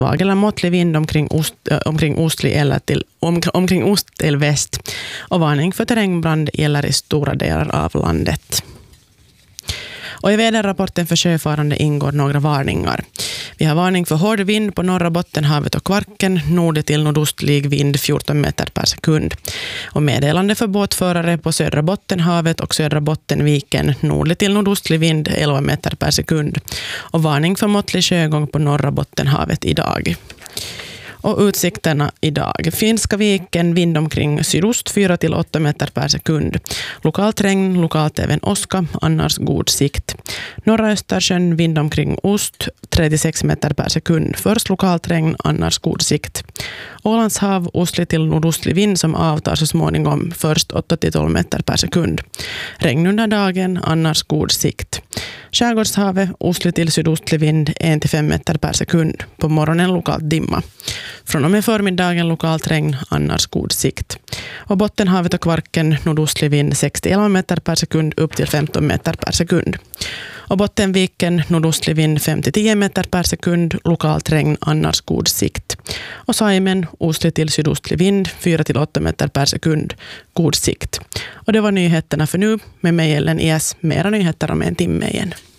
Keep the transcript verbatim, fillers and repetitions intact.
svag eller måttlig vind omkring, ost, äh, omkring ostlig eller till, om, omkring ost till väst. Och varning för terrängbrand gäller i stora delar av landet. Och i väderrapporten för sjöfarande ingår några varningar. Vi har varning för hård vind på norra Bottenhavet och Kvarken, nord till nordostlig vind fjorton meter per sekund. Och meddelande för båtförare på södra Bottenhavet och södra Bottenviken, nord till nordostlig vind elva meter per sekund. Och varning för måttlig sjögång på norra Bottenhavet idag. Och utsikterna idag. Finska viken, vind omkring sydost fyra till åtta meter per sekund. Lokalt regn, lokalt även åska, annars god sikt. Norra Östersjön, vind omkring ost tre till sex meter per sekund. Först lokalt regn, annars god sikt. Ålands hav, ostlig till nordostlig vind som avtar så småningom, först åtta till tolv meter per sekund. Regn under dagen, annars god sikt. Skärgårdshavet, ostlig till sydostlig vind ett till fem meter per sekund. På morgonen lokalt dimma. Från och med förmiddagen lokalt regn, annars god sikt. Och Bottenhavet och Kvarken, nordostlig vind sex till elva meter per sekund upp till femton meter per sekund. Och Bottenviken, nordostlig vind fem till tio meter per sekund, lokalt regn, annars god sikt. Och Saimen, ostlig till sydostlig vind fyra till åtta meter per sekund, god sikt. Och det var nyheterna för nu med mig Ellen Ies. Mera nyheter om en timme igen.